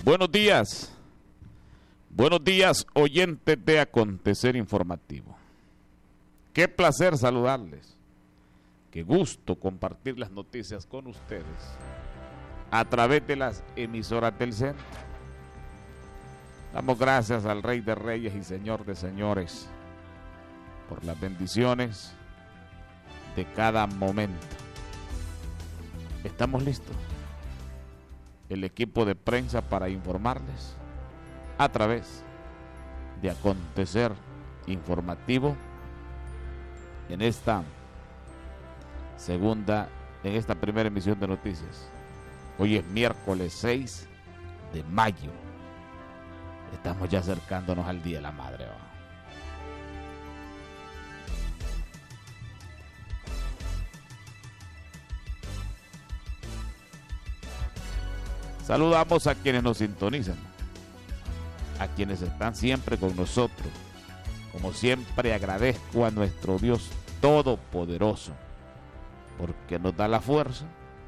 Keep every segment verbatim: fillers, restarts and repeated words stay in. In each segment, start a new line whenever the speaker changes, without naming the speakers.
Buenos días. Buenos días, oyentes de Acontecer Informativo. Qué placer saludarles. Qué gusto compartir las noticias con ustedes a través de las emisoras del centro. Damos gracias al Rey de Reyes y Señor de Señores por las bendiciones de cada momento. Estamos listos, el equipo de prensa, para informarles a través de Acontecer Informativo en esta segunda, en esta primera emisión de noticias. Hoy es miércoles seis de mayo. Estamos ya acercándonos al Día de la Madre, ¿va? Saludamos a quienes nos sintonizan, a quienes están siempre con nosotros. Como siempre, agradezco a nuestro Dios Todopoderoso, porque nos da la fuerza,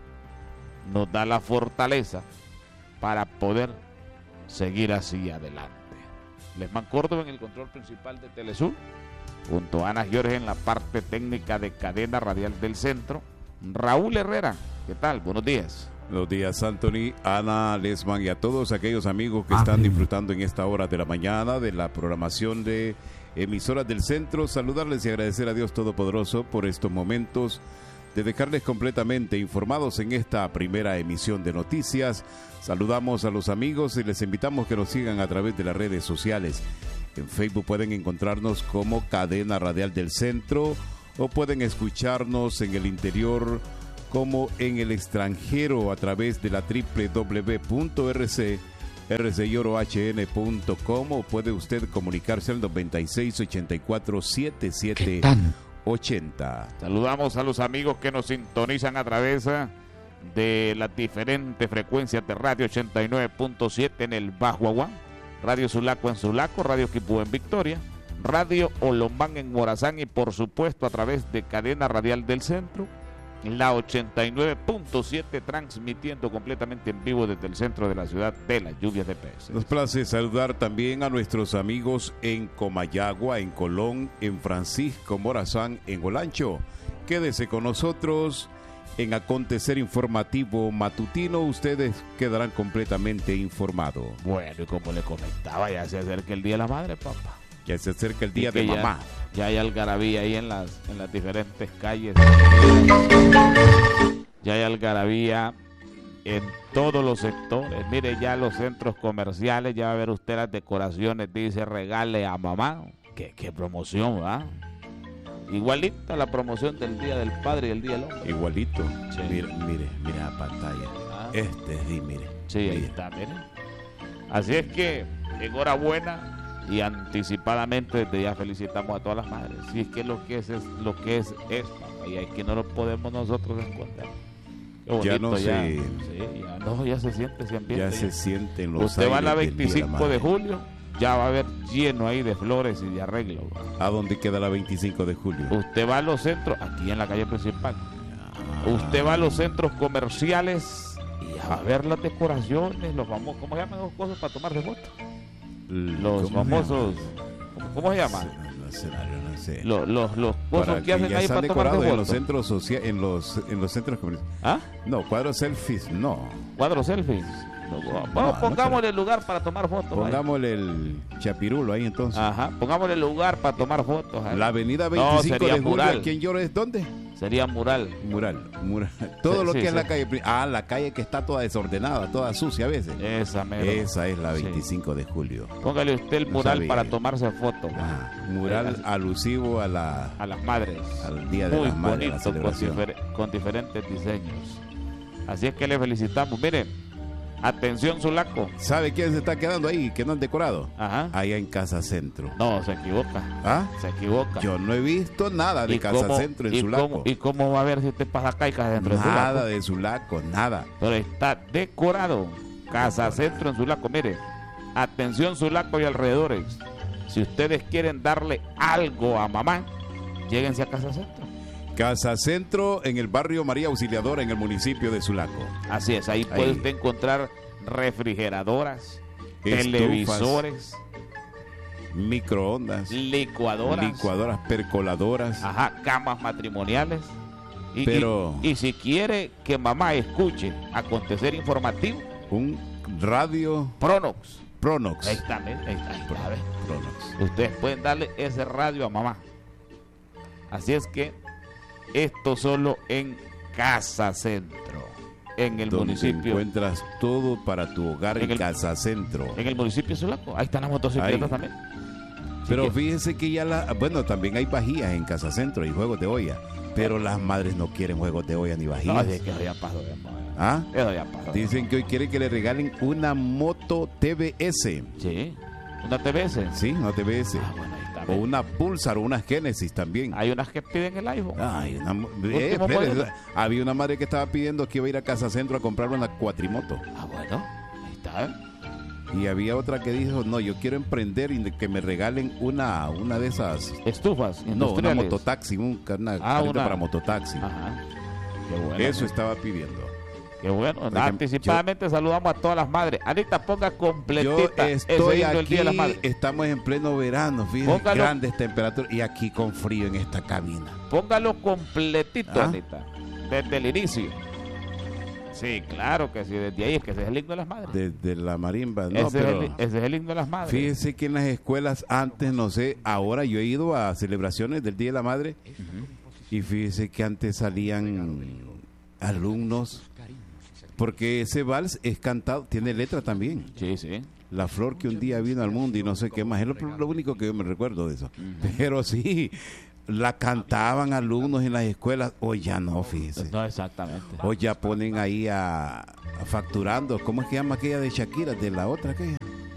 nos da la fortaleza para poder seguir así adelante. Lesman Córdoba en el control principal de Telesur, junto a Ana Giorgio en la parte técnica de Cadena Radial del Centro. Raúl Herrera, ¿qué tal? Buenos días.
Buenos días, Anthony, Ana, Lesman y a todos aquellos amigos que están disfrutando en esta hora de la mañana de la programación de emisoras del centro. Saludarles y agradecer a Dios Todopoderoso por estos momentos de dejarles completamente informados en esta primera emisión de noticias. Saludamos a los amigos y les invitamos que nos sigan a través de las redes sociales. En Facebook pueden encontrarnos como Cadena Radial del Centro o pueden escucharnos en el interior como en el extranjero a través de la doble u doble u doble u punto r c y oro h n punto com, o puede usted comunicarse al noventa y seis ochenta y cuatro setenta y siete ochenta.
Saludamos a los amigos que nos sintonizan a través de las diferentes frecuencias de Radio ochenta y nueve punto siete en el Bajo Aguán, Radio Sulaco en Sulaco, Radio Quipú en Victoria, Radio Olombán en Morazán y por supuesto a través de Cadena Radial del Centro, la ochenta y nueve punto siete, transmitiendo completamente en vivo desde el centro de la ciudad de las lluvias de peces.
Nos place saludar también a nuestros amigos en Comayagua, en Colón, en Francisco Morazán, en Olancho. Quédese con nosotros en Acontecer Informativo Matutino. Ustedes quedarán completamente informados.
Bueno, y como le comentaba, ya se acerca el Día de la Madre, papá.
Ya se acerca el Día de Mamá.
Ya, ya hay algarabía ahí en las, en las diferentes calles. Ya hay algarabía en todos los sectores. Mire, ya los centros comerciales, ya va a ver usted las decoraciones, dice regale a mamá. Qué, qué promoción, ¿va? Igualita la promoción del Día del Padre y el Día del Hombre.
Igualito. Sí. Mire, mire, mire la pantalla.
Ah.
Este sí, mire.
Sí, ahí
mire.
está, mire. Así es que, enhorabuena. Y anticipadamente desde ya felicitamos a todas las madres. Si es que lo que es, es lo que es es, y es que no lo podemos nosotros esconder. Qué bonito,
ya no
ya,
se
sí, ya no, ya se siente ese ambiente.
Ya, ya se sienten los
Usted va a la
aires del
veinticinco
Día de la
de
Madre.
julio, ya va a haber lleno ahí de flores y de arreglo.
¿A dónde queda la veinticinco de julio?
Usted va a los centros, aquí en la calle principal. Ah. Usted va a los centros comerciales y a ver las decoraciones, los famosos, ¿cómo se llaman esas cosas para tomarse fotos? Los famosos, ¿cómo, ¿cómo se llama?
No sé, no sé.
Los, los, los cosas que hacen ahí para tomar
en los centros sociales, en los, en los centros comerciales.
¿Ah?
No, cuadros selfies, no.
¿Cuadros selfies? No, no, pongámosle el lugar para tomar fotos.
Pongámosle el chapirulo ahí entonces.
Ajá, pongámosle el lugar para tomar fotos. Ahí.
La avenida veinticinco
no,
de julio,
mural.
¿quién llora es dónde?
Sería mural.
Mural, mural. Todo
sí,
lo
sí,
que es
sí.
la calle. Ah, la calle que está toda desordenada, toda sucia a veces.
Esa, mero.
Esa es la veinticinco sí. de julio.
Póngale usted el mural no para tomarse fotos.
Ah, mural eh, alusivo a la
a las madres.
Al Día de
Muy
las Madres.
bonito, con, difer con diferentes diseños. Así es que le felicitamos. Miren. Atención, Sulaco.
¿Sabe quién se está quedando ahí que no han decorado?
Ajá.
Allá en Casa Centro.
No, se equivoca.
¿Ah?
Se equivoca.
Yo no he visto nada de Casa
cómo,
Centro en
y
Sulaco.
Cómo, ¿Y cómo va a ver si usted pasa acá y Casa Centro en Sulaco?
Nada de Sulaco, nada.
Pero está decorado. Casa Centro en Sulaco. Mire, atención, Sulaco y alrededores. Si ustedes quieren darle algo a mamá, lléguense a Casa Centro.
Casa Centro en el barrio María Auxiliadora en el municipio de Sulaco.
Así es, ahí, ahí. puede usted encontrar refrigeradoras,
Estufas,
televisores,
microondas,
licuadoras,
licuadoras, percoladoras.
ajá, camas matrimoniales. Y,
Pero-
y, y si quiere que mamá escuche acontecer informativo,
Un radio
Pronox.
Pronox.
Ahí está, ¿ves? Ahí está, ahí está, ¿ves?
Pronox.
Ustedes pueden darle ese radio a mamá. Así es que esto solo en Casa Centro, en el
Donde
municipio,
encuentras todo para tu hogar en,
En el-
Casa Centro.
en el municipio de Sulaco. Ahí están las motocicletas
Ahí.
también.
Pero
que-
fíjense que ya la... Bueno, también hay vajillas en Casa Centro y juegos de olla. Pero las madres no quieren juegos de olla ni
No,
vajillas.
es que eso ya pasó de moda.
¿Ah?
Eso ya pasó.
Dicen que hoy quieren que le regalen una moto T V S.
Sí, una T V S.
Sí, una T V S.
Ah, bueno, ahí está.
O
¿ves?
una Pulsar o una Genesis también.
Hay unas que piden el iPhone.
Ay, una mo- eh,
Último
espere,
modelo.
había una madre que estaba pidiendo que iba a ir a Casa Centro a comprar una cuatrimoto.
Ah, bueno, ahí está. ¿eh?
Y había otra que dijo, no, yo quiero emprender y que me regalen una, una de esas.
Estufas
No, una
industriales.
mototaxi, un, una
Ah,
carrito
una-
para mototaxi.
Ajá. Qué bueno.
Eso
¿eh?
estaba pidiendo.
Qué bueno.
ejemplo,
Anticipadamente saludamos a todas las madres. Anita, ponga
Yo
completita
estoy
ese himno del Día de las
aquí,
Madres.
estamos en pleno verano, fíjense,
Póngalo.
grandes temperaturas y aquí con frío en esta cabina.
Póngalo completito,
¿Ah?
Anita. Desde el inicio. Sí, claro que sí. Desde ahí es que ese es el himno de las madres.
Desde la marimba, no,
ese,
pero...
es el, ese es el himno de las madres.
Fíjese que en las escuelas antes, no sé, ahora yo he ido a celebraciones del Día de la Madre y fíjese que antes salían alumnos, porque ese vals es cantado, tiene letra también.
Sí, sí.
La flor que un día vino al mundo y no sé qué más, es lo, lo único que yo me recuerdo de eso. Pero sí, la cantaban alumnos en las escuelas, hoy ya no, fíjese.
No, exactamente.
Hoy ya ponen ahí a, a facturando, ¿cómo es que llama aquella de Shakira? De la otra, aquella.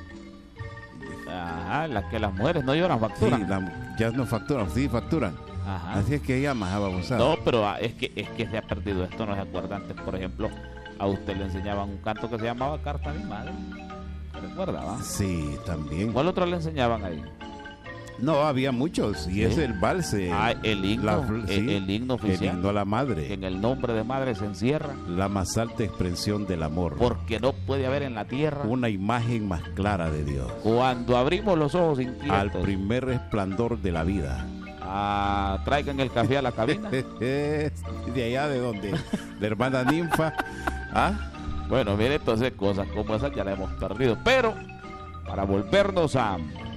Ajá, las que las mujeres no lloran,
Sí,
facturan.
la- ya no facturan, sí, facturan.
Ajá.
Así es que llama, babosada.
No, pero ah, es que es que se ha perdido esto, no se acuerda antes, por ejemplo, a usted le enseñaban un canto que se llamaba Carta a mi madre. ¿Recuerda, va?
Sí, también.
¿Cuál otro le enseñaban ahí?
No, había muchos, y
Sí.
es el vals. eh,
Ah, el himno,
la fl-
el,
sí,
el himno
el
oficial.
himno a la
Que
madre,
en el nombre de madre se encierra,
la más alta expresión del amor,
porque no puede haber en la tierra.
una imagen más clara de Dios,
Cuando abrimos los ojos
al
inquietos,
primer resplandor de la vida.
ah, traigan el café a la cabina.
De allá de donde, de hermana ninfa. ¿Ah?
Bueno, mire, entonces cosas como esas ya las hemos perdido. Pero para volvernos a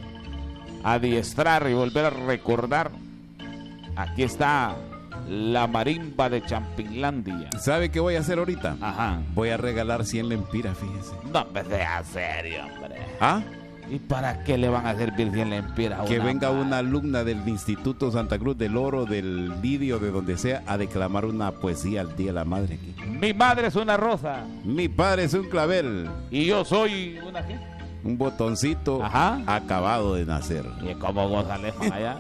adiestrar y volver a recordar, aquí está la marimba de Champinlandia.
¿Sabe qué voy a hacer ahorita?
Ajá.
Voy a regalar cien lempiras, fíjese.
No, pues sea serio, hombre.
¿Ah?
¿Y para qué le van a servir cien lempiras a
Que
una
venga
madre?
una alumna del Instituto Santa Cruz del Oro, del Lidio, de donde sea, a declamar una poesía al Día de la Madre aquí.
Mi madre es una rosa
Mi padre es un clavel,
y yo soy una qué.
un botoncito
Ajá.
acabado de nacer.
Y como González allá.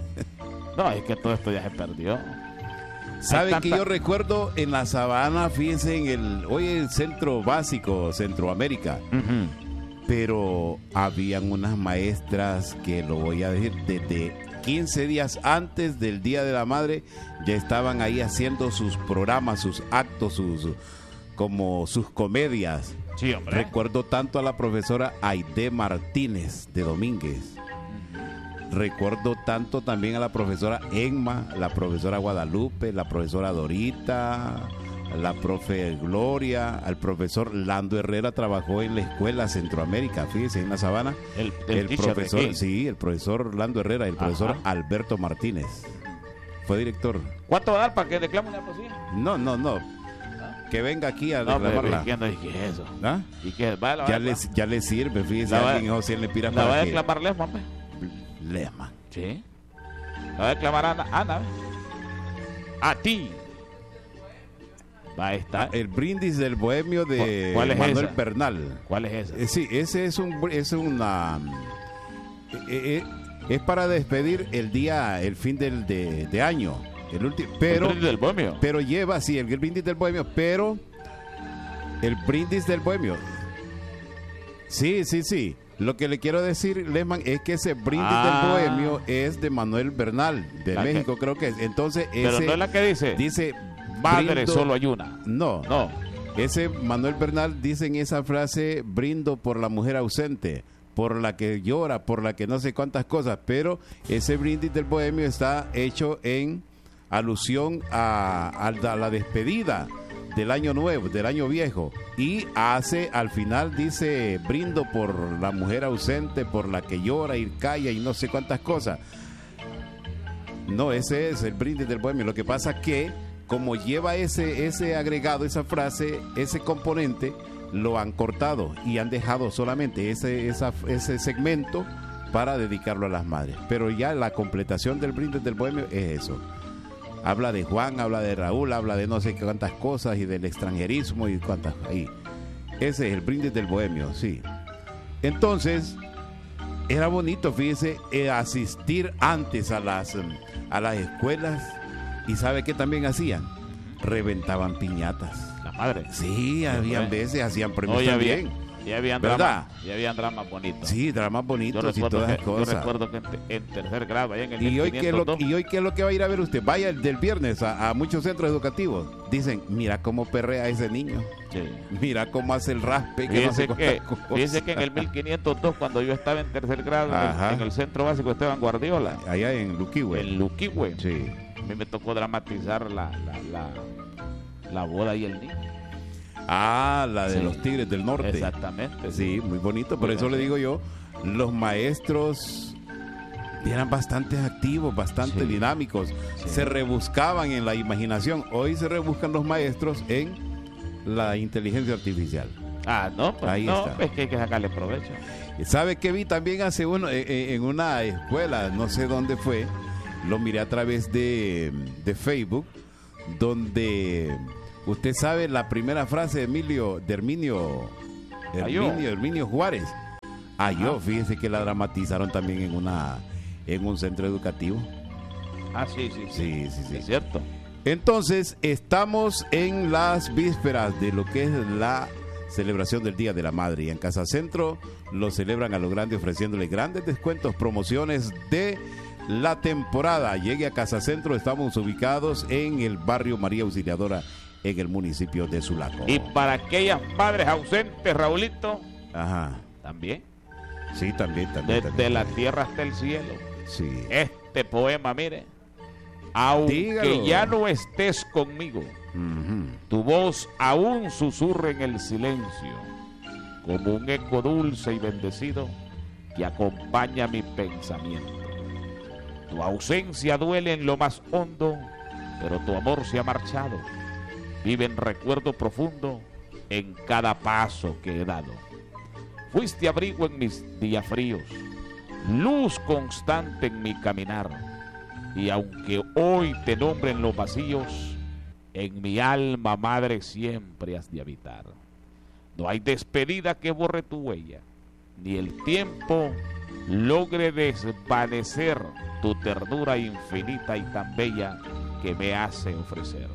No, es que todo esto ya se perdió.
¿Sabe
Hay
que
tanta-
yo recuerdo en la sabana, fíjense, en el, hoy el centro básico, Centroamérica,
Ujú.
pero habían unas maestras que, lo voy a decir, desde quince días antes del Día de la Madre, ya estaban ahí haciendo sus programas, sus actos, sus como sus comedias.
Sí, hombre.
Recuerdo tanto a la profesora Aide Martínez de Domínguez. Recuerdo tanto también a la profesora Enma, la profesora Guadalupe, la profesora Dorita, la profe Gloria, al profesor Lando Herrera trabajó en la escuela Centroamérica, fíjese, en la Sabana.
El, el
El
teacher de
profesor,
aquí.
sí, el profesor Lando Herrera, el
Ajá.
profesor Alberto Martínez. Fue director.
¿Cuánto va a dar para que declame una poesía?
No, no, no. Que venga aquí a
No, pero
declamarla.
¿y qué, no, ¿y qué es eso?
¿Ah?
¿Y qué? Vaya, la
Ya
vaya-
le, ya le sirve, fíjese,
La va-
alguien o si le pira
la va
para
a
que
declamar Lesma, pues.
Lema.
Sí. La va a declamar Ana. Ana. ¿ves? A ti. Va a estar.
El brindis del bohemio de
¿Cuál es
Manuel
esa?
Bernal.
¿Cuál es esa?
Eh, sí, ese es un es una eh, eh, es para despedir el día, el fin del de, de año, el último, pero
El brindis del bohemio.
pero lleva sí el, el brindis del bohemio, pero el brindis del bohemio. Sí, sí, sí. Lo que le quiero decir, Lesman, es que ese brindis
Ah.
del bohemio es de Manuel Bernal, de
La que-
México, creo que es. Entonces,
Pero
ese
no es la que dice.
dice
Madre,
brindo-
solo hay una.
No,
No.
Ese Manuel Bernal dice en esa frase, brindo por la mujer ausente, por la que llora, por la que no sé cuántas cosas, pero ese brindis del bohemio está hecho en alusión a, a la despedida del año nuevo, del año viejo, y hace, al final dice, brindo por la mujer ausente, por la que llora y calla y no sé cuántas cosas. No, ese es el brindis del bohemio. Lo que pasa es que, como lleva ese, ese agregado, esa frase, ese componente, lo han cortado y han dejado solamente ese, esa, ese segmento para dedicarlo a las madres. Pero ya la completación del brindis del bohemio es eso. Habla de Juan, habla de Raúl, habla de no sé cuántas cosas y del extranjerismo y cuántas ahí. Ese es el brindis del bohemio, sí. Entonces, era bonito, fíjese, eh, asistir antes a las, a las escuelas. ¿Y sabe qué también hacían? Reventaban piñatas.
La madre.
Sí, habían veces, hacían premios
no, ya
también.
Había, ya habían
¿verdad?
Dramas, ya habían dramas bonitos.
Sí, dramas bonitos y todas
que,
las cosas.
Yo recuerdo que en, en tercer grado, allá en el
¿Y hoy, qué es lo,
mil quinientos dos,
¿Y hoy qué es lo que va a ir a ver usted? Vaya el del viernes a, a muchos centros educativos. Dicen, mira cómo perrea ese niño. Sí. Mira cómo hace el raspe. Que
fíjese,
no
que, fíjese que en el mil quinientos dos, cuando yo estaba en tercer grado, en, en el centro básico Esteban Guardiola.
Allá en Luquihue.
En Luquihue.
Sí.
A mí me tocó dramatizar la, la, la, la boda y el niño.
Ah, la de
sí.
los Tigres del Norte.
Exactamente.
Sí, muy bonito. Por
muy
eso
bien.
le digo yo, los maestros eran bastante activos, bastante sí. dinámicos. Sí. Se rebuscaban en la imaginación. Hoy se rebuscan los maestros en la inteligencia artificial.
Ah, no, pues,
ahí
no,
está.
Pues que hay que sacarle provecho.
¿Sabe qué vi también hace uno en una escuela? No sé dónde fue. Lo miré a través de, de Facebook, donde usted sabe la primera frase de Emilio, de Herminio, Herminio, Herminio Juárez. Ah, yo, fíjese que la dramatizaron también en una, en un centro educativo.
Ah, sí, sí, sí.
Sí, sí, sí.
Es cierto.
Entonces, estamos en las vísperas de lo que es la celebración del Día de la Madre. Y en Casa Centro lo celebran a lo grande ofreciéndole grandes descuentos, promociones de la temporada. Llegue a Casa Centro, estamos ubicados en el barrio María Auxiliadora, en el municipio de Sulaco.
Y para aquellas madres ausentes, Raulito,
ajá,
también.
Sí, también, también.
Desde
también,
la
también.
tierra hasta el cielo.
Sí.
Este poema, mire, aunque
Dígalo.
ya no estés conmigo,
uh-huh.
tu voz aún susurra en el silencio, como un eco dulce y bendecido que acompaña mi pensamiento. Tu ausencia duele en lo más hondo, pero tu amor se ha marchado. Vive en recuerdo profundo en cada paso que he dado. Fuiste abrigo en mis días fríos, luz constante en mi caminar. Y aunque hoy te nombren los vacíos, en mi alma madre siempre has de habitar. No hay despedida que borre tu huella, ni el tiempo logre desvanecer tu ternura infinita y tan bella que me hace ofrecer.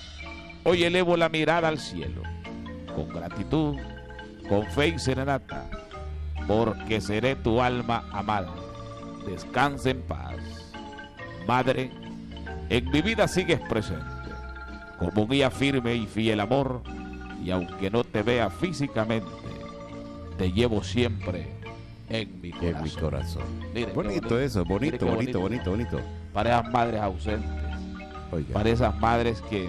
Hoy elevo la mirada al cielo, con gratitud, con fe y serenata, porque seré tu alma amada. Descansa en paz. Madre, en mi vida sigues presente, como guía firme y fiel amor, y aunque no te vea físicamente, te llevo siempre en mi corazón.
En mi corazón.
Miren,
bonito,
bonito
eso, bonito, bonito, bonito, bonito.
Para esas madres ausentes,
Oiga.
para esas madres que,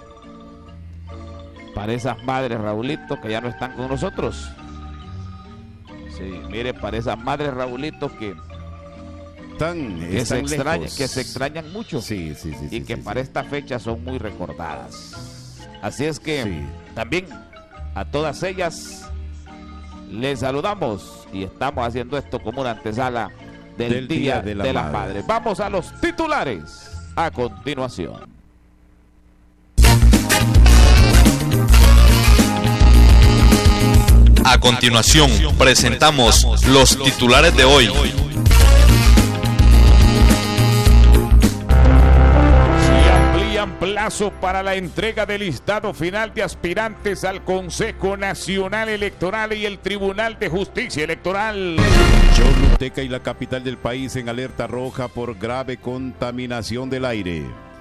para esas madres, Raulito, que ya no están con nosotros. Sí, mire, para esas madres, Raulito, que
Tan,
que se, extrañan,
lejos.
que se extrañan mucho,
sí, sí, sí,
y
sí,
que
sí,
para
sí.
esta fecha son muy recordadas. Así es que
Sí.
también a todas ellas les saludamos y estamos haciendo esto como una antesala del,
Del
Día,
Día de la
de las
Madre.
Madres. Vamos a los titulares a continuación.
A continuación, presentamos los titulares de hoy.
Se amplían plazo para la entrega del listado final de aspirantes al Consejo Nacional Electoral y el Tribunal de Justicia Electoral.
Choluteca y la capital del país en alerta roja por grave contaminación del aire.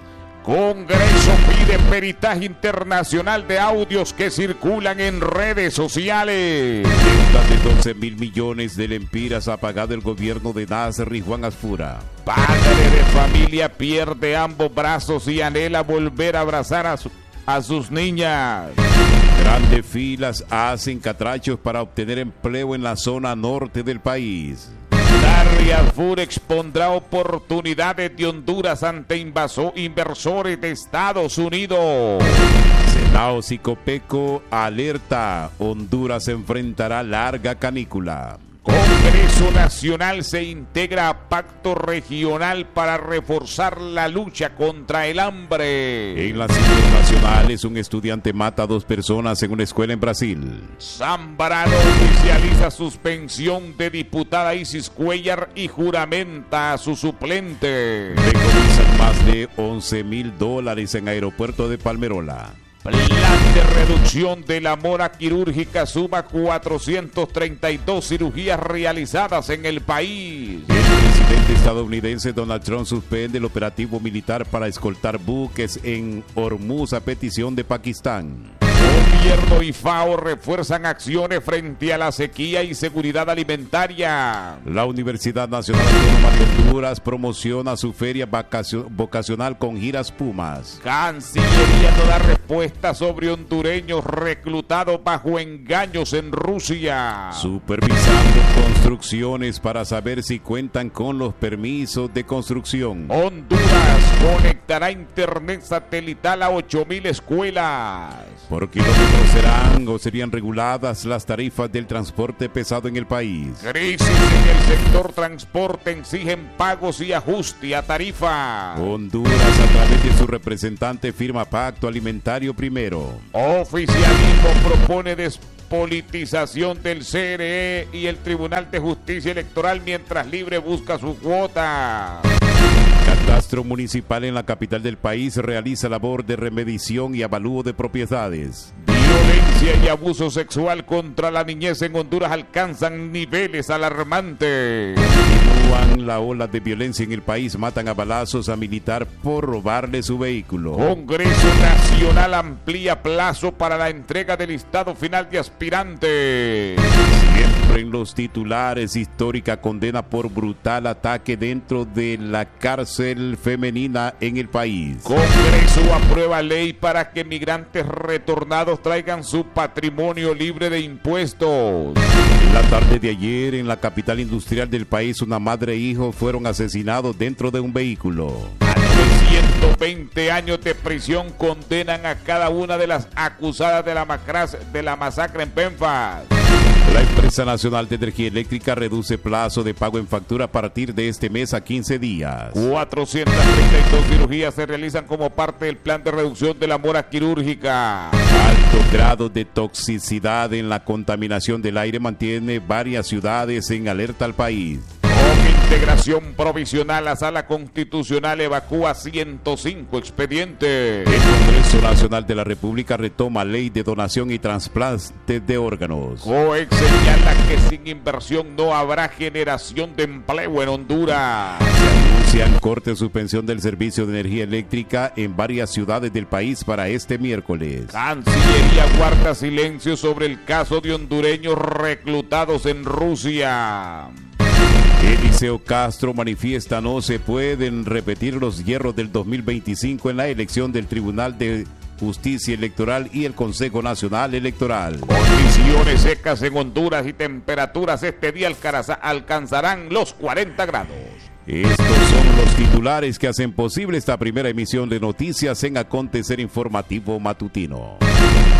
Congreso pide peritaje internacional de audios que circulan en redes sociales.
Deuda de doce mil millones de lempiras ha pagado el gobierno de Nasser y Juan Asfura.
Padre de familia pierde ambos brazos y anhela volver a abrazar a, su, a sus niñas.
Grandes filas hacen catrachos para obtener empleo en la zona norte del país.
Larry Alfur expondrá oportunidades de Honduras ante invaso, inversores de Estados Unidos.
Senado Sicopeco alerta, Honduras enfrentará larga canícula.
Congreso Nacional se integra a pacto regional para reforzar la lucha contra el hambre.
En las internacionales, un estudiante mata a dos personas en una escuela en Brasil.
Zambrano oficializa suspensión de diputada Isis Cuellar y juramenta a su suplente.
Decomisan más de once mil dólares en aeropuerto de Palmerola.
Plan de reducción de la mora quirúrgica suma cuatrocientas treinta y dos cirugías realizadas en el país.
El presidente estadounidense Donald Trump suspende el operativo militar para escoltar buques en Hormuz a petición de Pakistán.
Gobierno y FAO refuerzan acciones frente a la sequía y seguridad alimentaria.
La Universidad Nacional Autónoma de Honduras promociona su feria vocacional con giras Pumas.
Cancillería no da respuesta sobre hondureños reclutados bajo engaños en Rusia.
Supervisando construcciones para saber si cuentan con los permisos de construcción.
Honduras conectará internet satelital a ocho mil escuelas.
Por kilómetros serán o serían reguladas las tarifas del transporte pesado en el país.
Crisis en el sector transporte, exigen pagos y ajuste a tarifa.
Honduras, a través de su representante, firma pacto alimentario primero.
Oficialismo propone despolitización del C N E y el Tribunal de Justicia Electoral mientras Libre busca su cuota.
Catastro municipal en la capital del país realiza labor de remedición y avalúo de propiedades.
Violencia y abuso sexual contra la niñez en Honduras alcanzan niveles alarmantes.
Continúan la ola de violencia en el país, matan a balazos a militar por robarle su vehículo.
Congreso Nacional amplía plazo para la entrega del listado final de aspirantes.
Siempre en los titulares, histórica condena por brutal ataque dentro de la cárcel femenina en el país.
Congreso aprueba ley para que migrantes retornados traigan su patrimonio libre de impuestos.
La tarde de ayer, en la capital industrial del país, una madre e hijo fueron asesinados dentro de un vehículo.
A novecientos veinte años de prisión condenan a cada una de las acusadas de la, macras, de la masacre en Penfas.
La empresa nacional de energía eléctrica reduce plazo de pago en factura a partir de este mes a quince días.
cuatrocientas treinta y dos cirugías se realizan como parte del plan de reducción de la mora quirúrgica.
Alto grado de toxicidad en la contaminación del aire mantiene varias ciudades en alerta al país.
Con integración provisional, la Sala Constitucional evacúa ciento cinco expedientes.
El Congreso Nacional de la República retoma ley de donación y trasplante de órganos.
COEX señala que sin inversión no habrá generación de empleo en Honduras.
Se anuncian corte de suspensión del servicio de energía eléctrica en varias ciudades del país para este miércoles.
Cancillería guarda silencio sobre el caso de hondureños reclutados en Rusia.
Eliseo Castro manifiesta no se pueden repetir los hierros del dos mil veinticinco en la elección del Tribunal de Justicia Electoral y el Consejo Nacional Electoral.
Condiciones secas en Honduras y temperaturas este día alcanzarán los cuarenta grados.
Estos son los titulares que hacen posible esta primera emisión de noticias en Acontecer Informativo Matutino.